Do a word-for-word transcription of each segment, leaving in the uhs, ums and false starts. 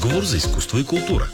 Разговор за изкуство и култура.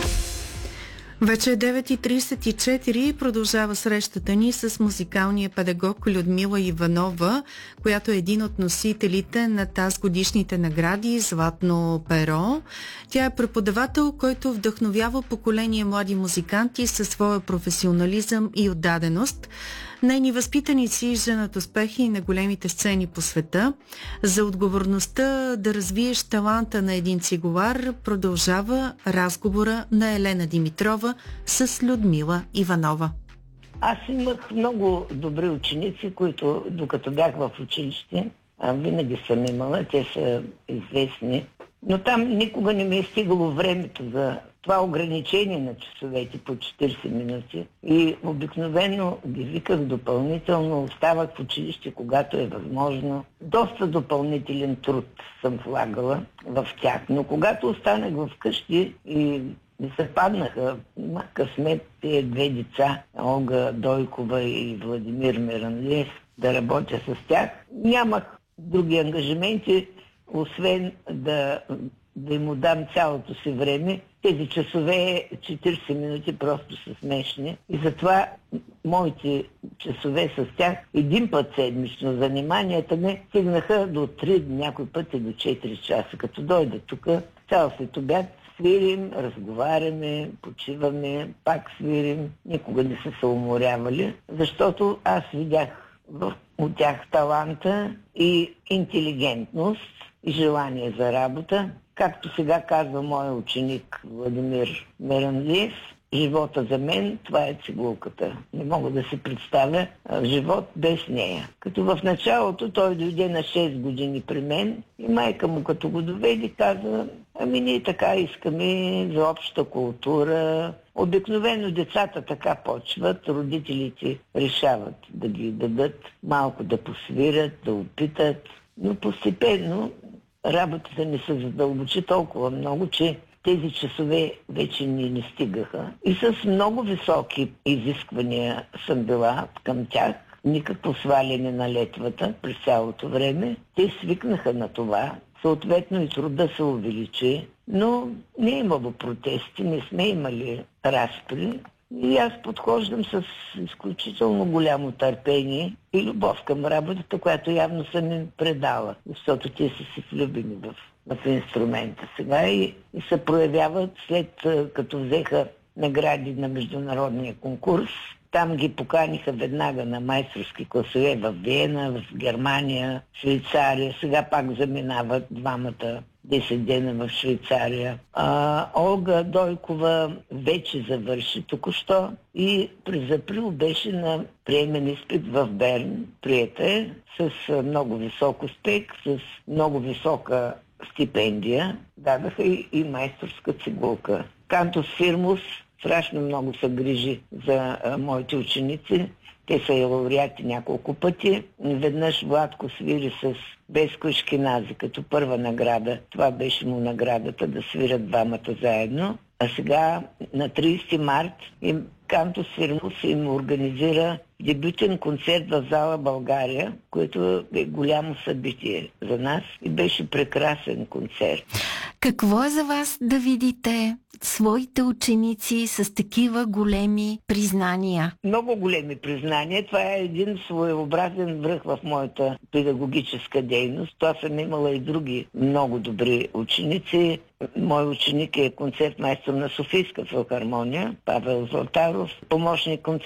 Вече е девет и тридесет и четири и продължава срещата ни с музикалния педагог Людмила Иванова, която е един от носителите на тазгодишните награди Златно перо. Тя е преподавател, който вдъхновява поколение млади музиканти със своя професионализъм и отдаденост. Нейни възпитаници женат успехи на големите сцени по света. За отговорността да развиеш таланта на един цигулар продължава разговора на Елена Димитрова с Людмила Иванова. Аз имах много добри ученици, които докато бях в училище, винаги съм имала, те са известни. Но там никога не ми е стигало времето за това ограничение на часовете по четиридесет минути. И обикновено ги виках допълнително, оставах в училище, когато е възможно. Доста допълнителен труд съм влагала в тях. Но когато останах в къщи и ми се паднаха на късмет тези две деца, Олга Дойкова и Владимир Меранлиев, да работя с тях, нямах други ангажименти, освен да, да им отдам цялото си време. Тези часове, четиридесет минути, просто са смешни. И затова моите часове с тях, един път седмично, заниманията ми стигнаха до три, някой път и до четири часа. Като дойда тук, цял след обяд свирим, разговаряме, почиваме, пак свирим. Никога не са се уморявали, защото аз видях в от тях таланта и интелигентност и желание за работа. Както сега казва моя ученик Владимир Меранлиев, живота за мен, това е цигулката. Не мога да си представя живот без нея. Като в началото той дойде на шест години при мен и майка му като го доведе каза: ами ние така искаме за обща култура. Обикновено децата така почват, родителите решават да ги дадат малко да посвирят, да опитат, но постепенно работата не се задълбочи толкова много, че тези часове вече ни не стигаха. И с много високи изисквания съм била към тях. Никакво сваляне на летвата през цялото време. Те свикнаха на това. Съответно и труда се увеличи, но не е имало протести, не сме имали разпри. И аз подхождам с изключително голямо търпение и любов към работата, която явно съм им предала, защото те са си влюбени в, в инструмента сега и, и се проявяват след като взеха награди на международния конкурс. Там ги поканиха веднага на майсторски класове в Виена, в Германия, Швейцария. Сега пак заминават двамата десет дена в Швейцария. А, Олга Дойкова вече завърши току-що и през април беше на приемен изпит в Берн. Приета е с много висок успех, с много висока стипендия. Дадаха и, и майсторска цигулка. Кантос Фирмус страшно много се грижи за а, моите ученици. Те са и лауреати няколко пъти. Веднъж Владко свири с Беско Ишкенази като първа награда. Това беше му наградата да свират двамата заедно. А сега на тридесети март им Кантос Фирмус им организира дебютен концерт в зала България, което е голямо събитие за нас и беше прекрасен концерт. Какво е за вас да видите своите ученици с такива големи признания? Много големи признания. Това е един своеобразен връх в моята педагогическа дейност. Това съм имала и други много добри ученици. Мой ученик е концертмайстор на Софийска филхармония, Павел Златаров, помощник